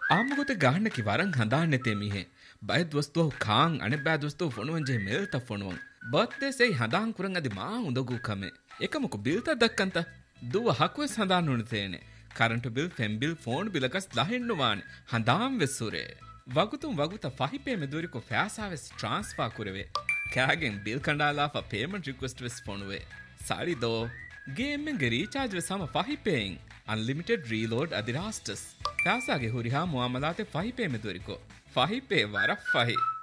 ಆಮಗುತೆ ಗಾಹಣ್ಣಕಿ ವರಂ ಹಂದಾಣ್ಣೆತೆ ಮಿಹೆ ಬಯದ್ ವಸ್ತು ಖಾಂ ಅಣೆ ಬ್ಯಾದ್ ವಸ್ತು ಫೊಣುವಂಜೆ ಮೇಲ್ತ ಫೊಣುವಂ ಬರ್ತ್ಡೇ ಸೈ ಹಂದಾಂ ಕುರಂ ಅದಿ ಮಾ ಉಂದಗು ಕಮೆ එකමක බිල්ත දක්කන්ත දුව හකුවෙස් හඳාන්න උනතේනේ කරන්ටු bill ෆෙම් bill phone බිලකස් දහෙන්නුවානේ හඳාම් වෙස්සුරේ වගුතුම් වගුත ෆහිපේ මෙදුරිකෝ ෆෑසාවෙස් transfer කුරවේ කෑගෙන් bill කණ්ඩාලාෆා payment request වෙස් ෆොනුවේ සාරි දෝ ගේම් එකේ රීචාර්ජ් වෙ සම ෆහිපේන් අන්ලිමිටඩ් රීලෝඩ් අදිරාස්ටස් ෆෑසාගේ හුරිහා මුආමලාතේ ෆහිපේ මෙදුරිකෝ ෆහිපේ වර ෆහි